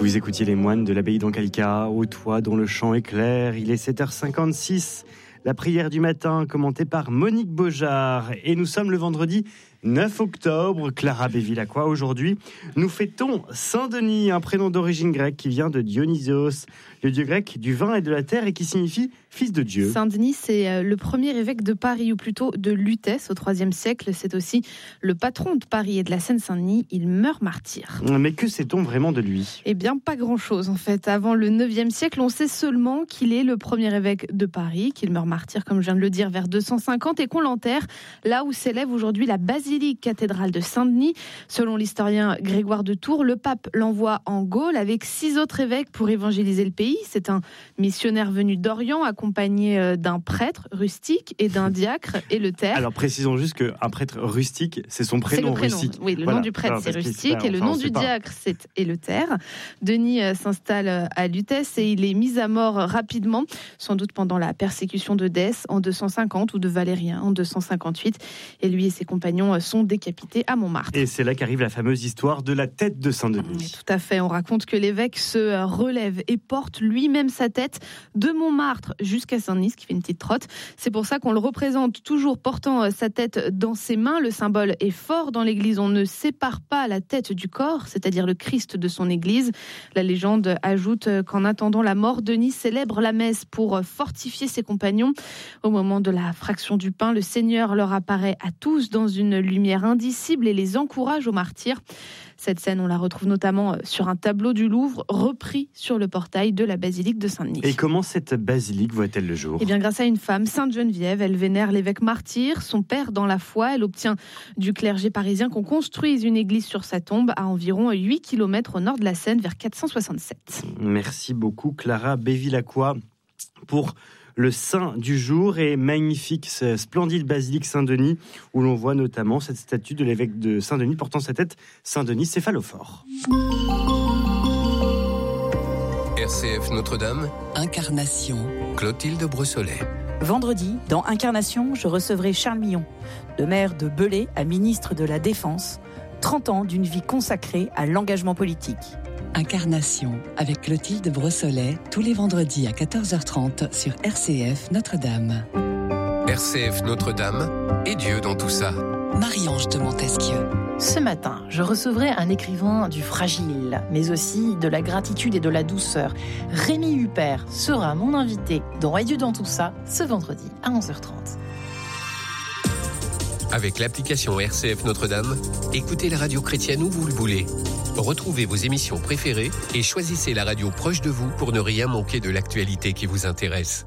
Vous écoutiez les moines de l'abbaye d'Ancalca, au toit dont le chant est clair. Il est 7h56. La prière du matin, commentée par Monique Beaujard. Et nous sommes le vendredi 9 octobre. Clara Bévilacqua, aujourd'hui, nous fêtons Saint-Denis, un prénom d'origine grecque qui vient de Dionysos, le dieu grec du vin et de la terre et qui signifie fils de Dieu. Saint-Denis, c'est le premier évêque de Paris, ou plutôt de Lutèce, au IIIe siècle. C'est aussi le patron de Paris et de la Seine-Saint-Denis. Il meurt martyr. Mais que sait-on vraiment de lui ? Eh bien, pas grand-chose, en fait. Avant le IXe siècle, on sait seulement qu'il est le premier évêque de Paris, qu'il meurt martyr, comme je viens de le dire, vers 250, et qu'on l'enterre là où s'élève aujourd'hui la basilique cathédrale de Saint-Denis. Selon l'historien Grégoire de Tours, le pape l'envoie en Gaule avec 6 autres évêques pour évangéliser le pays. C'est un missionnaire venu d'Orient, accompagné d'un prêtre rustique et d'un diacre Éleuthère. Alors précisons juste qu'un prêtre rustique, c'est son prénom, c'est le prénom rustique. Oui, le nom du prêtre, c'est rustique, et le nom du diacre, c'est Éleuthère. Denis s'installe à Lutèce et il est mis à mort rapidement, sans doute pendant la persécution de Dèce en 250 ou de Valérien en 258. Et lui et ses compagnons sont décapités à Montmartre. Et c'est là qu'arrive la fameuse histoire de la tête de Saint-Denis. Oui, tout à fait. On raconte que l'évêque se relève et porte lui-même sa tête de Montmartre jusqu'à Saint-Denis, qui fait une petite trotte. C'est pour ça qu'on le représente toujours portant sa tête dans ses mains. Le symbole est fort dans l'église. On ne sépare pas la tête du corps, c'est-à-dire le Christ de son église. La légende ajoute qu'en attendant la mort, Denis célèbre la messe pour fortifier ses compagnons. Au moment de la fraction du pain, le Seigneur leur apparaît à tous dans une lumière indicible et les encourage au martyr. Cette scène, on la retrouve notamment sur un tableau du Louvre, repris sur le portail de la basilique de Saint-Denis. Et comment cette basilique voit-elle le jour ? Eh bien, grâce à une femme, Sainte Geneviève, elle vénère l'évêque martyr, son père dans la foi. Elle obtient du clergé parisien qu'on construise une église sur sa tombe à environ 8 km au nord de la Seine, vers 467. Merci beaucoup, Clara Bévilacqua, pour le saint du jour et magnifique, splendide basilique Saint-Denis, où l'on voit notamment cette statue de l'évêque de Saint-Denis portant sa tête, Saint-Denis céphalophore. RCF Notre-Dame, Incarnation, Clotilde Brossolet. Vendredi, dans Incarnation, je recevrai Charles Millon, de maire de Belay à ministre de la Défense, 30 ans d'une vie consacrée à l'engagement politique. Incarnation avec Clotilde Brossolet, tous les vendredis à 14h30 sur RCF Notre-Dame. RCF Notre-Dame et Dieu dans tout ça. Marie-Ange de Montesquieu. Ce matin, je recevrai un écrivain du fragile, mais aussi de la gratitude et de la douceur. Rémi Huppert sera mon invité dans Et Dieu dans tout ça, ce vendredi à 11h30. Avec l'application RCF Notre-Dame, écoutez la radio chrétienne où vous le voulez. Retrouvez vos émissions préférées et choisissez la radio proche de vous pour ne rien manquer de l'actualité qui vous intéresse.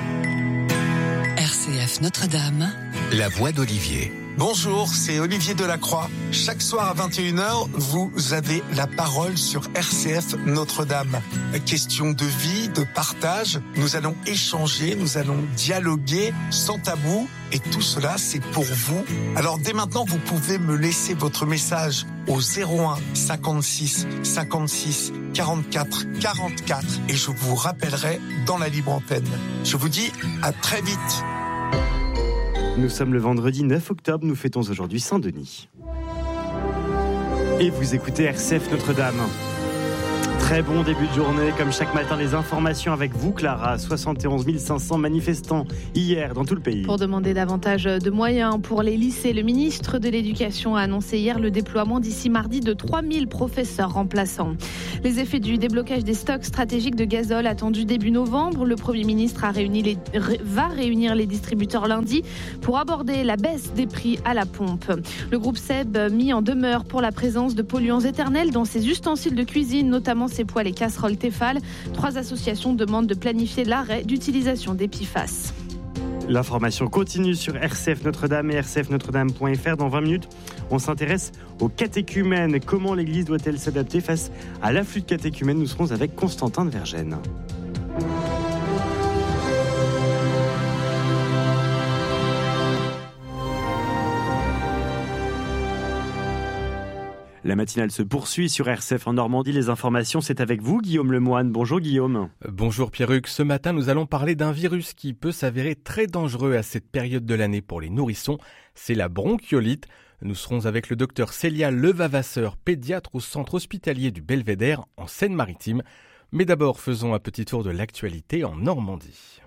RCF Notre-Dame, la voix d'Olivier. Bonjour, c'est Olivier Delacroix. Chaque soir à 21h, vous avez la parole sur RCF Notre-Dame. Question de vie, de partage, nous allons échanger, nous allons dialoguer sans tabou. Et tout cela, c'est pour vous. Alors dès maintenant, vous pouvez me laisser votre message au 01 56 56 44 44 et je vous rappellerai dans la libre antenne. Je vous dis à très vite. Nous sommes le vendredi 9 octobre, nous fêtons aujourd'hui Saint-Denis. Et vous écoutez RCF Notre-Dame. Très bon début de journée, comme chaque matin, les informations avec vous, Clara. 71 500 manifestants hier dans tout le pays. Pour demander davantage de moyens pour les lycées, le ministre de l'Éducation a annoncé hier le déploiement d'ici mardi de 3000 professeurs remplaçants. Les effets du déblocage des stocks stratégiques de gazole attendus début novembre. Le Premier ministre va réunir les distributeurs lundi pour aborder la baisse des prix à la pompe. Le groupe SEB mis en demeure pour la présence de polluants éternels dans ses ustensiles de cuisine, notamment ses poêles et casseroles Tefal. 3 associations demandent de planifier l'arrêt d'utilisation des PFAS. L'information continue sur RCF Notre-Dame et rcfnotredame.fr. Dans 20 minutes, on s'intéresse aux catéchumènes. Comment l'Église doit-elle s'adapter face à l'afflux de catéchumènes ? Nous serons avec Constantin de Vergennes. La matinale se poursuit sur RCF en Normandie. Les informations, c'est avec vous, Guillaume Lemoine. Bonjour Guillaume. Bonjour Pierruc. Ce matin, nous allons parler d'un virus qui peut s'avérer très dangereux à cette période de l'année pour les nourrissons. C'est la bronchiolite. Nous serons avec le docteur Célia Levavasseur, pédiatre au centre hospitalier du Belvédère en Seine-Maritime. Mais d'abord, faisons un petit tour de l'actualité en Normandie.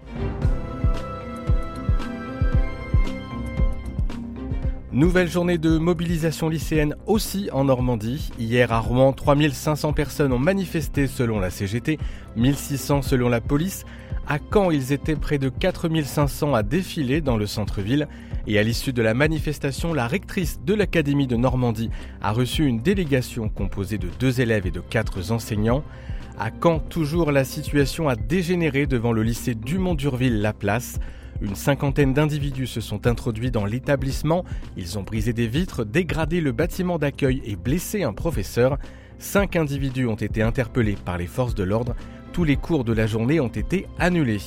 Nouvelle journée de mobilisation lycéenne aussi en Normandie. Hier à Rouen, 3500 personnes ont manifesté selon la CGT, 1600 selon la police. À Caen, ils étaient près de 4500 à défiler dans le centre-ville. Et à l'issue de la manifestation, la rectrice de l'Académie de Normandie a reçu une délégation composée de 2 élèves et de 4 enseignants. À Caen, toujours la situation a dégénéré devant le lycée Dumont-d'Urville-La Place. Une cinquantaine d'individus se sont introduits dans l'établissement. Ils ont brisé des vitres, dégradé le bâtiment d'accueil et blessé un professeur. 5 individus ont été interpellés par les forces de l'ordre. Tous les cours de la journée ont été annulés.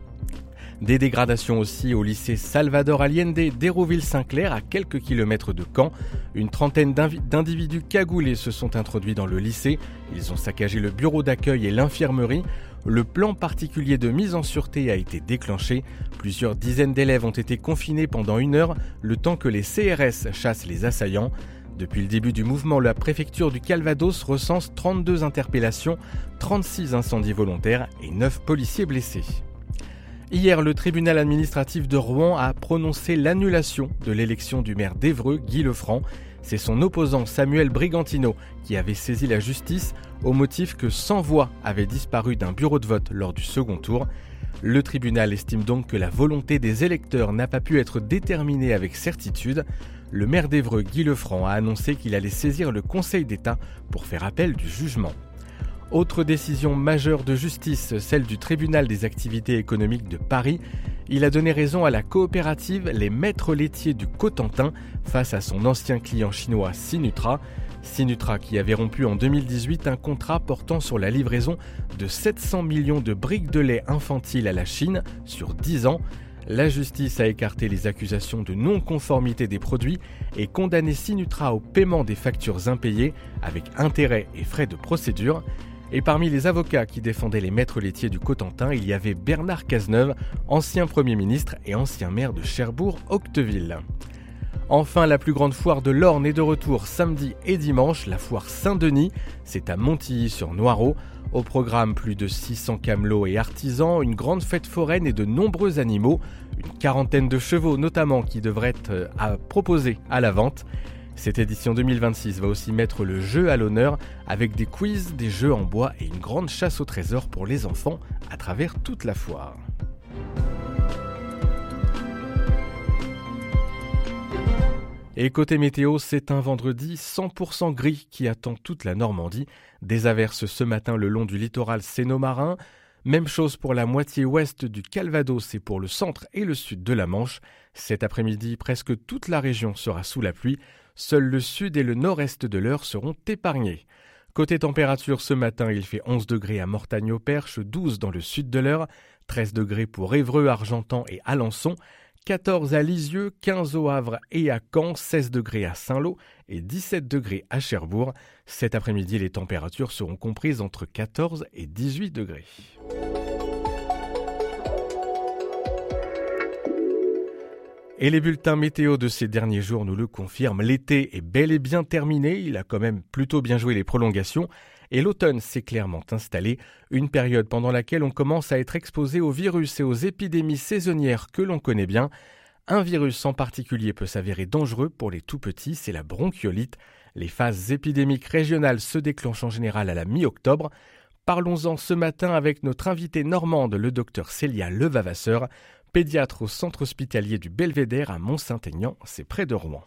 Des dégradations aussi au lycée Salvador Allende d'Hérouville-Saint-Clair, à quelques kilomètres de Caen. Une trentaine d'individus cagoulés se sont introduits dans le lycée. Ils ont saccagé le bureau d'accueil et l'infirmerie. Le plan particulier de mise en sûreté a été déclenché. Plusieurs dizaines d'élèves ont été confinés pendant 1 heure, le temps que les CRS chassent les assaillants. Depuis le début du mouvement, la préfecture du Calvados recense 32 interpellations, 36 incendies volontaires et 9 policiers blessés. Hier, le tribunal administratif de Rouen a prononcé l'annulation de l'élection du maire d'Évreux, Guy Lefranc. C'est son opposant Samuel Brigantino qui avait saisi la justice au motif que 100 voix avaient disparu d'un bureau de vote lors du second tour. Le tribunal estime donc que la volonté des électeurs n'a pas pu être déterminée avec certitude. Le maire d'Évreux, Guy Lefranc, a annoncé qu'il allait saisir le Conseil d'État pour faire appel du jugement. Autre décision majeure de justice, celle du tribunal des activités économiques de Paris. Il a donné raison à la coopérative Les Maîtres Laitiers du Cotentin face à son ancien client chinois Sinutra. Sinutra qui avait rompu en 2018 un contrat portant sur la livraison de 700 millions de briques de lait infantile à la Chine sur 10 ans. La justice a écarté les accusations de non-conformité des produits et condamné Sinutra au paiement des factures impayées avec intérêts et frais de procédure. Et parmi les avocats qui défendaient les maîtres laitiers du Cotentin, il y avait Bernard Cazeneuve, ancien Premier ministre et ancien maire de Cherbourg-Octeville. Enfin, la plus grande foire de l'Orne est de retour samedi et dimanche, la foire Saint-Denis. C'est à Montilly-sur-Noireau. Au programme, plus de 600 camelots et artisans, une grande fête foraine et de nombreux animaux. Une quarantaine de chevaux notamment qui devraient être à proposer à la vente. Cette édition 2026 va aussi mettre le jeu à l'honneur avec des quiz, des jeux en bois et une grande chasse au trésor pour les enfants à travers toute la foire. Et côté météo, c'est un vendredi 100% gris qui attend toute la Normandie. Des averses ce matin le long du littoral séno-marin. Même chose pour la moitié ouest du Calvados et pour le centre et le sud de la Manche. Cet après-midi, presque toute la région sera sous la pluie. Seuls le sud et le nord-est de l'Eure seront épargnés. Côté température, ce matin, il fait 11 degrés à Mortagne-au-Perche, 12 dans le sud de l'Eure, 13 degrés pour Évreux, Argentan et Alençon, 14 à Lisieux, 15 au Havre et à Caen, 16 degrés à Saint-Lô et 17 degrés à Cherbourg. Cet après-midi, les températures seront comprises entre 14 et 18 degrés. Et les bulletins météo de ces derniers jours nous le confirment. L'été est bel et bien terminé, il a quand même plutôt bien joué les prolongations. Et l'automne s'est clairement installé, une période pendant laquelle on commence à être exposé aux virus et aux épidémies saisonnières que l'on connaît bien. Un virus en particulier peut s'avérer dangereux pour les tout-petits, c'est la bronchiolite. Les phases épidémiques régionales se déclenchent en général à la mi-octobre. Parlons-en ce matin avec notre invitée normande, le docteur Célia Levavasseur, pédiatre au centre hospitalier du Belvédère à Mont-Saint-Aignan, c'est près de Rouen.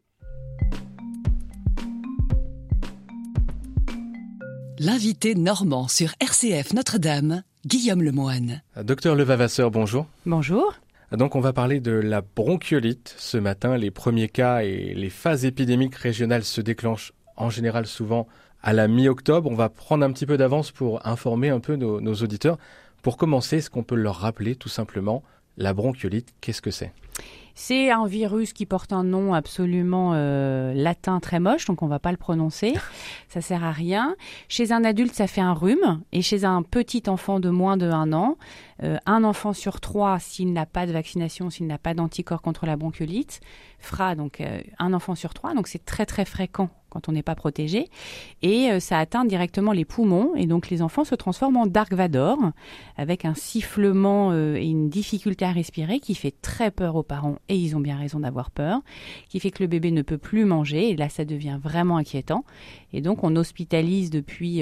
L'invité normand sur RCF Notre-Dame, Guillaume Lemoine. Docteur Levavasseur, bonjour. Bonjour. Donc on va parler de la bronchiolite ce matin. Les premiers cas et les phases épidémiques régionales se déclenchent en général souvent à la mi-octobre. On va prendre un petit peu d'avance pour informer un peu nos auditeurs. Pour commencer, est-ce qu'on peut leur rappeler tout simplement la bronchiolite, qu'est-ce que c'est ? C'est un virus qui porte un nom absolument latin très moche, donc on ne va pas le prononcer. Ça ne sert à rien. Chez un adulte, ça fait un rhume. Et chez un petit enfant de moins de 1 an, un enfant sur 3, s'il n'a pas de vaccination, s'il n'a pas d'anticorps contre la bronchiolite, fera donc un enfant sur 3. Donc c'est très très fréquent quand on n'est pas protégé. Et ça atteint directement les poumons. Et donc les enfants se transforment en Dark Vador, avec un sifflement et une difficulté à respirer qui fait très peur aux parents. Et ils ont bien raison d'avoir peur. Qui fait que le bébé ne peut plus manger. Et là, ça devient vraiment inquiétant. Et donc on hospitalise depuis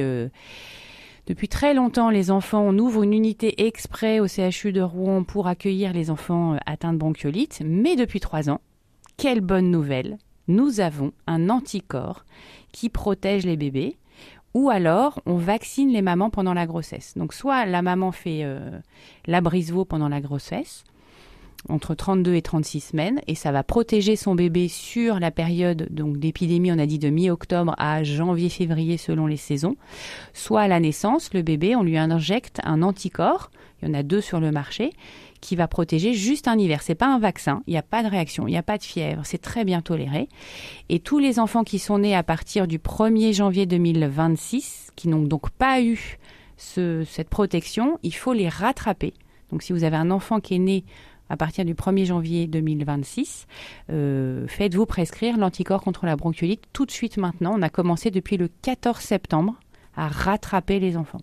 très longtemps les enfants. On ouvre une unité exprès au CHU de Rouen pour accueillir les enfants atteints de bronchiolite. Mais depuis 3 ans, quelle bonne nouvelle! Nous avons un anticorps qui protège les bébés, ou alors on vaccine les mamans pendant la grossesse. Donc soit la maman fait l'Abrysvo pendant la grossesse, entre 32 et 36 semaines, et ça va protéger son bébé sur la période donc, d'épidémie, on a dit de mi-octobre à janvier-février selon les saisons. Soit à la naissance, le bébé, on lui injecte un anticorps, il y en a 2 sur le marché, qui va protéger juste un hiver. C'est pas un vaccin, il n'y a pas de réaction, il n'y a pas de fièvre, c'est très bien toléré. Et tous les enfants qui sont nés à partir du 1er janvier 2026, qui n'ont donc pas eu cette protection, il faut les rattraper. Donc si vous avez un enfant qui est né à partir du 1er janvier 2026, faites-vous prescrire l'anticorps contre la bronchiolite tout de suite maintenant. On a commencé depuis le 14 septembre à rattraper les enfants.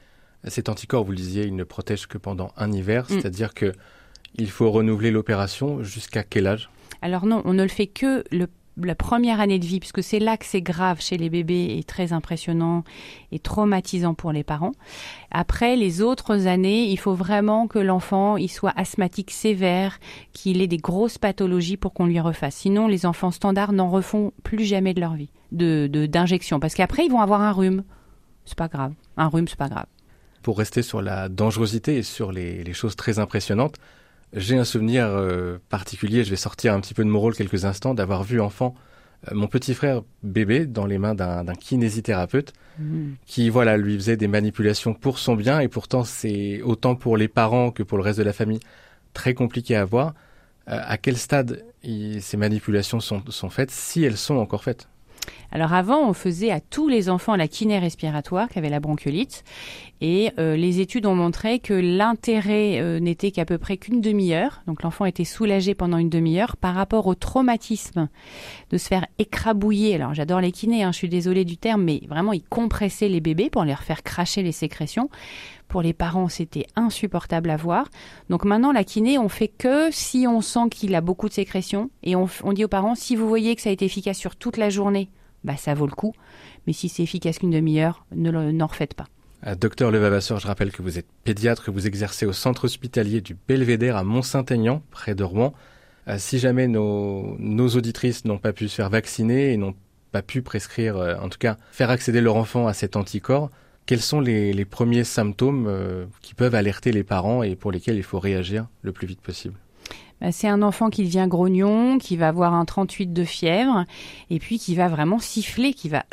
Cet anticorps, vous le disiez, il ne protège que pendant un hiver, c'est-à-dire qu'il faut renouveler l'opération jusqu'à quel âge ? Alors non, on ne le fait que la première année de vie, puisque c'est là que c'est grave chez les bébés et très impressionnant et traumatisant pour les parents. Après, les autres années, il faut vraiment que l'enfant il soit asthmatique sévère, qu'il ait des grosses pathologies pour qu'on lui refasse. Sinon, les enfants standards n'en refont plus jamais de leur vie d'injection, parce qu'après, ils vont avoir un rhume. C'est pas grave. Un rhume, c'est pas grave. Pour rester sur la dangerosité et sur les choses très impressionnantes, j'ai un souvenir particulier, je vais sortir un petit peu de mon rôle quelques instants, d'avoir vu enfant mon petit frère bébé dans les mains d'un kinésithérapeute qui lui faisait des manipulations pour son bien, et pourtant c'est autant pour les parents que pour le reste de la famille très compliqué à voir. À quel stade ces manipulations sont faites, si elles sont encore faites ? Alors avant, on faisait à tous les enfants la kiné respiratoire qui avait la bronchiolite, et les études ont montré que l'intérêt n'était qu'à peu près qu'une demi-heure, donc l'enfant était soulagé pendant une demi-heure par rapport au traumatisme de se faire écrabouiller. Alors j'adore les kinés, je suis désolée du terme, mais vraiment ils compressaient les bébés pour leur faire cracher les sécrétions. Pour les parents, c'était insupportable à voir. Donc maintenant, la kiné, on fait que si on sent qu'il a beaucoup de sécrétions, et on dit aux parents, si vous voyez que ça a été efficace sur toute la journée, ça vaut le coup. Mais si c'est efficace qu'une demi-heure, n'en refaites pas. Docteur Levavasseur, je rappelle que vous êtes pédiatre, que vous exercez au centre hospitalier du Belvédère à Mont-Saint-Aignan, près de Rouen. Si jamais nos auditrices n'ont pas pu se faire vacciner et n'ont pas pu prescrire, en tout cas faire accéder leur enfant à cet anticorps, quels sont les premiers symptômes qui peuvent alerter les parents et pour lesquels il faut réagir le plus vite possible ? C'est un enfant qui devient grognon, qui va avoir un 38 de fièvre, et puis qui va vraiment siffler, qui va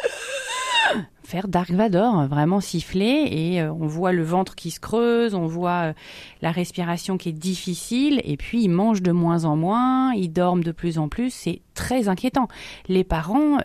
faire Dark Vador, vraiment siffler, et on voit le ventre qui se creuse, on voit la respiration qui est difficile, et puis ils mangent de moins en moins, ils dorment de plus en plus, c'est très inquiétant. Les parents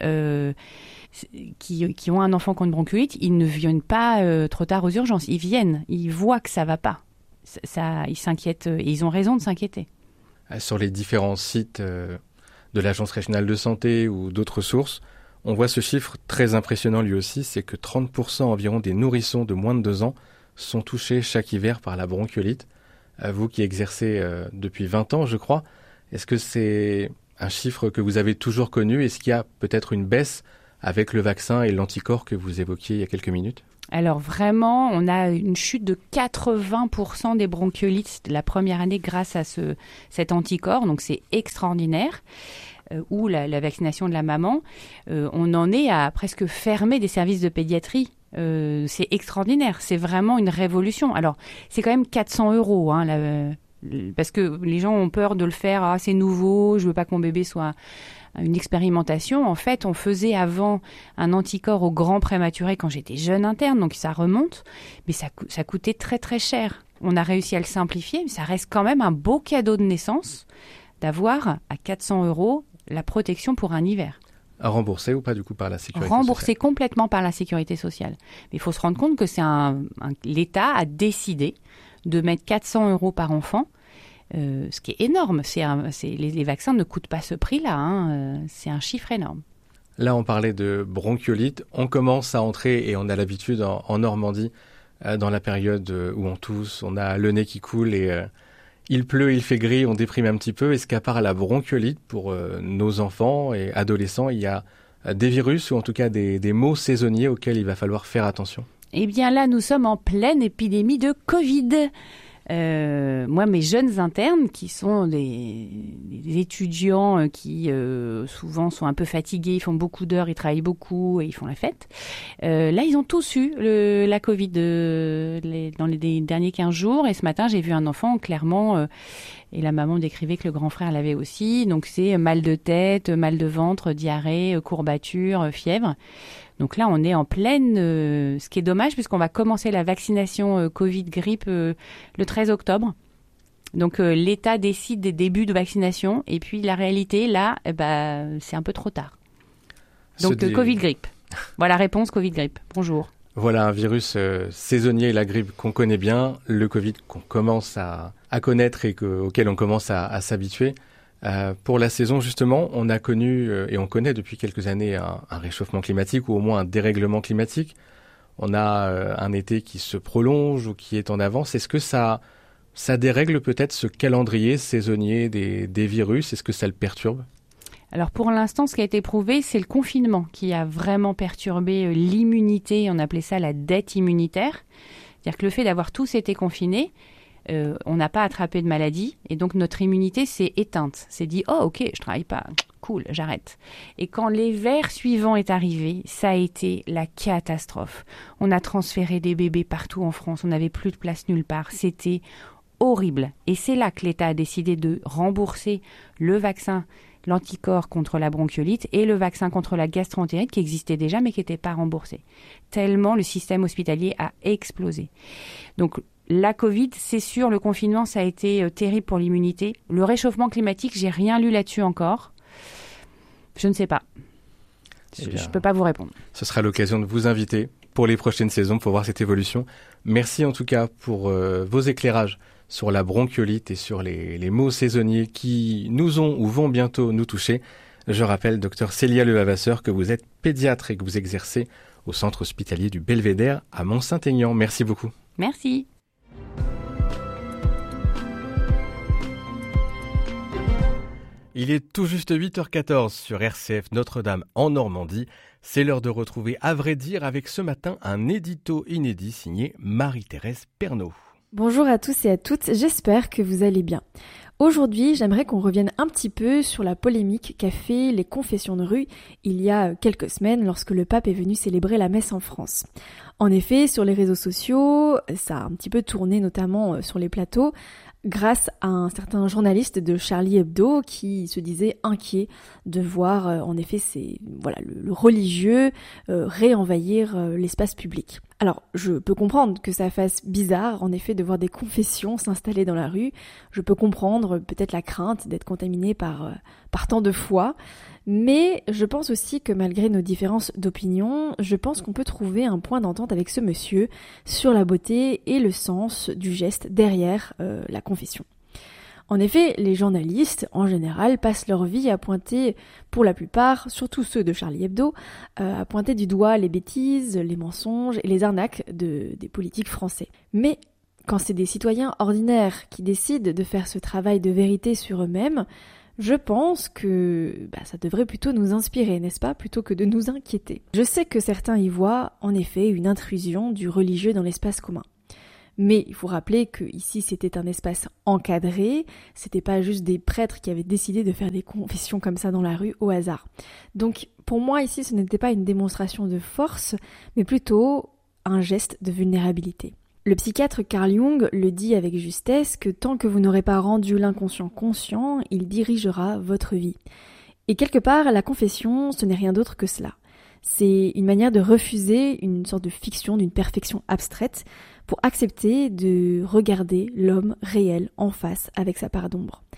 qui ont un enfant contre bronchiolite, ils ne viennent pas trop tard aux urgences, ils viennent, ils voient que ça va pas. Ils s'inquiètent, et ils ont raison de s'inquiéter. Sur les différents sites de l'Agence régionale de santé ou d'autres sources, on voit ce chiffre très impressionnant lui aussi, c'est que 30% environ des nourrissons de moins de 2 ans sont touchés chaque hiver par la bronchiolite. Vous qui exercez depuis 20 ans, je crois, est-ce que c'est un chiffre que vous avez toujours connu ? Est-ce qu'il y a peut-être une baisse avec le vaccin et l'anticorps que vous évoquiez il y a quelques minutes ? Alors vraiment, on a une chute de 80% des bronchiolites la première année grâce à cet anticorps, donc c'est extraordinaire. Ou la vaccination de la maman, on en est à presque fermer des services de pédiatrie. C'est extraordinaire, c'est vraiment une révolution. Alors, c'est quand même 400 €, parce que les gens ont peur de le faire, c'est nouveau, je veux pas que mon bébé soit une expérimentation. En fait, on faisait avant un anticorps aux grands prématurés quand j'étais jeune interne, donc ça remonte, mais ça coûtait très très cher. On a réussi à le simplifier, mais ça reste quand même un beau cadeau de naissance d'avoir à 400 € la protection pour un hiver. Remboursé ou pas du coup par la sécurité Remboursé sociale. complètement par la sécurité sociale. Mais il faut se rendre compte que l'État a décidé de mettre 400 € par enfant, ce qui est énorme. Les vaccins ne coûtent pas ce prix-là, hein. C'est un chiffre énorme. Là, on parlait de bronchiolite. On commence à entrer, et on a l'habitude en Normandie, dans la période où on tousse, on a le nez qui coule et il pleut, il fait gris, on déprime un petit peu. Est-ce qu'à part la bronchiolite, pour nos enfants et adolescents, il y a des virus ou en tout cas des maux saisonniers auxquels il va falloir faire attention ? Eh bien là, nous sommes en pleine épidémie de Covid. Moi, mes jeunes internes, qui sont des étudiants qui souvent sont un peu fatigués, ils font beaucoup d'heures, ils travaillent beaucoup et ils font la fête. Là, ils ont tous eu la Covid dans les derniers 15 jours. Et ce matin, j'ai vu un enfant clairement, et la maman décrivait que le grand frère l'avait aussi. Donc, c'est mal de tête, mal de ventre, diarrhée, courbature, fièvre. Donc là, on est en pleine, ce qui est dommage puisqu'on va commencer la vaccination Covid-grippe le 13 octobre. Donc l'État décide des débuts de vaccination et puis la réalité, là, c'est un peu trop tard. Donc Covid-grippe. Voilà la réponse Covid-grippe. Bonjour. Voilà un virus saisonnier, la grippe qu'on connaît bien, le Covid qu'on commence à connaître et auquel on commence à s'habituer. Pour la saison, justement, on a connu et on connaît depuis quelques années un réchauffement climatique ou au moins un dérèglement climatique. On a un été qui se prolonge ou qui est en avance. Est-ce que ça dérègle peut-être ce calendrier saisonnier des virus ? Est-ce que ça le perturbe ? Alors pour l'instant, ce qui a été prouvé, c'est le confinement qui a vraiment perturbé l'immunité. On appelait ça la dette immunitaire. C'est-à-dire que le fait d'avoir tous été confinés, on n'a pas attrapé de maladie et donc notre immunité s'est éteinte. C'est dit, oh ok, je travaille pas, cool, j'arrête. Et quand l'hiver suivant est arrivé, ça a été la catastrophe. On a transféré des bébés partout en France, on n'avait plus de place nulle part. C'était horrible. Et c'est là que l'État a décidé de rembourser le vaccin, l'anticorps contre la bronchiolite et le vaccin contre la gastro-entérite qui existait déjà mais qui n'était pas remboursé. Tellement le système hospitalier a explosé. Donc la Covid, c'est sûr, le confinement, ça a été terrible pour l'immunité. Le réchauffement climatique, j'ai rien lu là-dessus encore. Je ne sais pas. Je ne peux pas vous répondre. Ce sera l'occasion de vous inviter pour les prochaines saisons pour voir cette évolution. Merci en tout cas pour vos éclairages sur la bronchiolite et sur les maux saisonniers qui nous ont ou vont bientôt nous toucher. Je rappelle, Dr Célia Levavasseur, que vous êtes pédiatre et que vous exercez au centre hospitalier du Belvédère à Mont-Saint-Aignan. Merci beaucoup. Merci. Il est tout juste 8h14 sur RCF Notre-Dame en Normandie. C'est l'heure de retrouver À vrai dire avec ce matin un édito inédit signé Marie-Thérèse Pernaut. Bonjour à tous et à toutes, j'espère que vous allez bien. Aujourd'hui, j'aimerais qu'on revienne un petit peu sur la polémique qu'a fait les confessions de rue il y a quelques semaines lorsque le pape est venu célébrer la messe en France. En effet, sur les réseaux sociaux, ça a un petit peu tourné notamment sur les plateaux, grâce à un certain journaliste de Charlie Hebdo qui se disait inquiet de voir en effet le religieux réenvahir l'espace public. Alors, je peux comprendre que ça fasse bizarre, en effet, de voir des confessions s'installer dans la rue. Je peux comprendre peut-être la crainte d'être contaminé par tant de foi. Mais je pense aussi que malgré nos différences d'opinion, je pense qu'on peut trouver un point d'entente avec ce monsieur sur la beauté et le sens du geste derrière la confession. En effet, les journalistes, en général, passent leur vie à pointer, pour la plupart, surtout ceux de Charlie Hebdo, à pointer du doigt les bêtises, les mensonges et les arnaques des politiques français. Mais quand c'est des citoyens ordinaires qui décident de faire ce travail de vérité sur eux-mêmes, je pense que ça devrait plutôt nous inspirer, n'est-ce pas, plutôt que de nous inquiéter. Je sais que certains y voient, en effet, une intrusion du religieux dans l'espace commun. Mais il faut rappeler que ici c'était un espace encadré, c'était pas juste des prêtres qui avaient décidé de faire des confessions comme ça dans la rue au hasard. Donc pour moi ici ce n'était pas une démonstration de force, mais plutôt un geste de vulnérabilité. Le psychiatre Carl Jung le dit avec justesse que tant que vous n'aurez pas rendu l'inconscient conscient, il dirigera votre vie. Et quelque part, la confession, ce n'est rien d'autre que cela. C'est une manière de refuser une sorte de fiction, d'une perfection abstraite, pour accepter de regarder l'homme réel en face avec sa part d'ombre.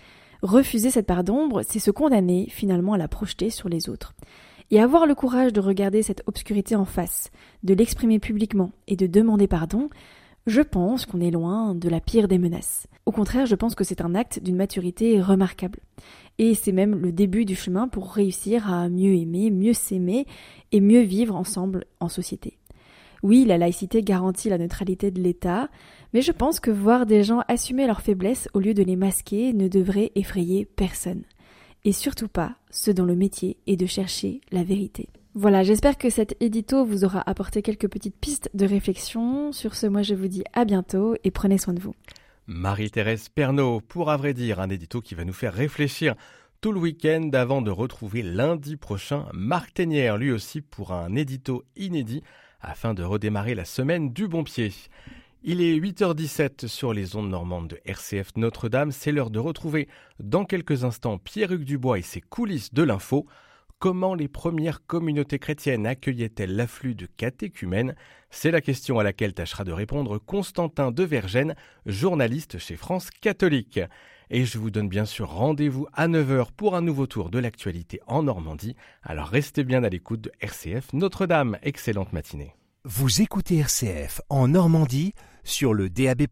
Refuser cette part d'ombre, c'est se condamner finalement à la projeter sur les autres. Et avoir le courage de regarder cette obscurité en face, de l'exprimer publiquement et de demander pardon, je pense qu'on est loin de la pire des menaces. Au contraire, je pense que c'est un acte d'une maturité remarquable. Et c'est même le début du chemin pour réussir à mieux aimer, mieux s'aimer et mieux vivre ensemble en société. Oui, la laïcité garantit la neutralité de l'État, mais je pense que voir des gens assumer leurs faiblesses au lieu de les masquer ne devrait effrayer personne. Et surtout pas ceux dont le métier est de chercher la vérité. Voilà, j'espère que cet édito vous aura apporté quelques petites pistes de réflexion. Sur ce, moi je vous dis à bientôt et prenez soin de vous. Marie-Thérèse Pernaut, pour à vrai dire, un édito qui va nous faire réfléchir tout le week-end avant de retrouver lundi prochain Marc Ténière, lui aussi pour un édito inédit afin de redémarrer la semaine du bon pied. Il est 8h17 sur les ondes normandes de RCF Notre-Dame. C'est l'heure de retrouver dans quelques instants Pierre-Hugues Dubois et ses coulisses de l'info. Comment les premières communautés chrétiennes accueillaient-elles l'afflux de catéchumènes ? C'est la question à laquelle tâchera de répondre Constantin de Vergennes, journaliste chez France Catholique. Et je vous donne bien sûr rendez-vous à 9h pour un nouveau tour de l'actualité en Normandie. Alors restez bien à l'écoute de RCF Notre-Dame. Excellente matinée. Vous écoutez RCF en Normandie sur le DAB+,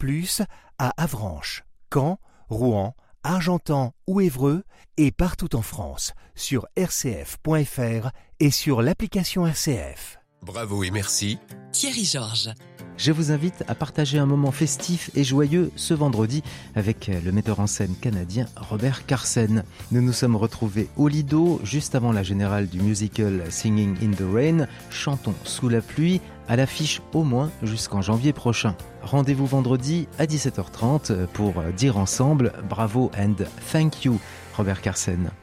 à Avranches, Caen, Rouen, Argentan ou Évreux et partout en France sur rcf.fr et sur l'application RCF. Bravo et merci. Thierry Georges. Je vous invite à partager un moment festif et joyeux ce vendredi avec le metteur en scène canadien Robert Carsen. Nous nous sommes retrouvés au Lido juste avant la générale du musical Singing in the Rain, Chantons sous la pluie, à l'affiche au moins jusqu'en janvier prochain. Rendez-vous vendredi à 17h30 pour dire ensemble bravo and thank you Robert Carsen.